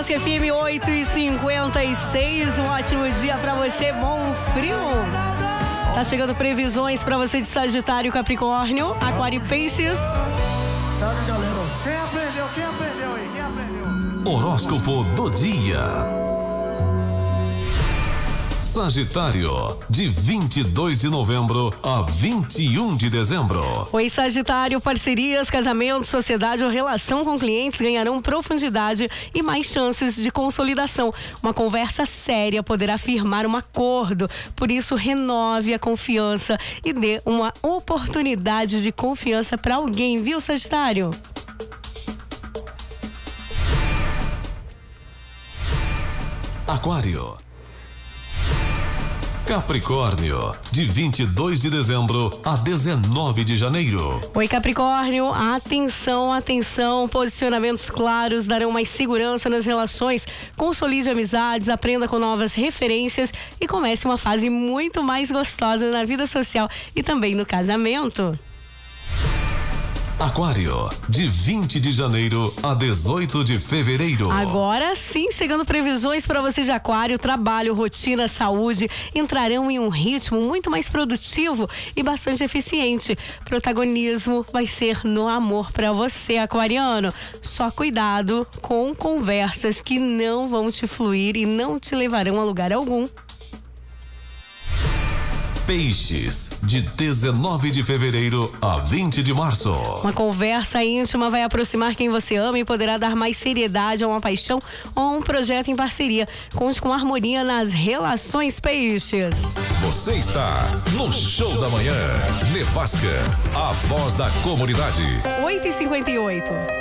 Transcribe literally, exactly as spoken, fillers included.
Music F M oito e cinquenta e seis. Um ótimo dia pra você, bom frio. Tá chegando previsões pra você de Sagitário, Capricórnio, Aquário e Peixes. Sabe, galera? Quem aprendeu? Quem aprendeu aí? Quem aprendeu? Horóscopo do dia. Sagitário, de vinte e dois de novembro a vinte e um de dezembro. Oi, Sagitário, parcerias, casamentos, sociedade ou relação com clientes ganharão profundidade e mais chances de consolidação. Uma conversa séria poderá firmar um acordo, por isso renove a confiança e dê uma oportunidade de confiança para alguém, viu, Sagitário? Aquário. Capricórnio, de vinte e dois de dezembro a dezenove de janeiro. Oi, Capricórnio, atenção, atenção, posicionamentos claros darão mais segurança nas relações, consolide amizades, aprenda com novas referências e comece uma fase muito mais gostosa na vida social e também no casamento. Aquário, de vinte de janeiro a dezoito de fevereiro. Agora sim, chegando previsões para você de Aquário, trabalho, rotina, saúde entrarão em um ritmo muito mais produtivo e bastante eficiente. Protagonismo vai ser no amor para você, aquariano. Só cuidado com conversas que não vão te fluir e não te levarão a lugar algum. Peixes, de dezenove de fevereiro a vinte de março. Uma conversa íntima vai aproximar quem você ama e poderá dar mais seriedade a uma paixão ou a um projeto em parceria. Conte com harmonia nas relações, Peixes. Você está no Show da Manhã. Nevasca, a voz da comunidade. oito e cinquenta e oito.